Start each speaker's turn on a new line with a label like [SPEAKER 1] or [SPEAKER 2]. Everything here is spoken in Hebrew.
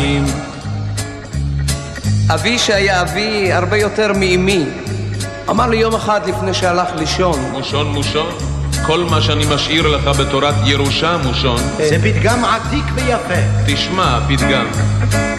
[SPEAKER 1] להשלים.
[SPEAKER 2] אבי שהיה אבי הרבה יותר מאמי אמר לי יום אחד לפני שהלך לישון,
[SPEAKER 1] מושון מושון, כל מה שאני משאיר לך בתורת ירושה מושון.
[SPEAKER 3] זה פתגם עתיק ויפה.
[SPEAKER 1] תשמע פתגם,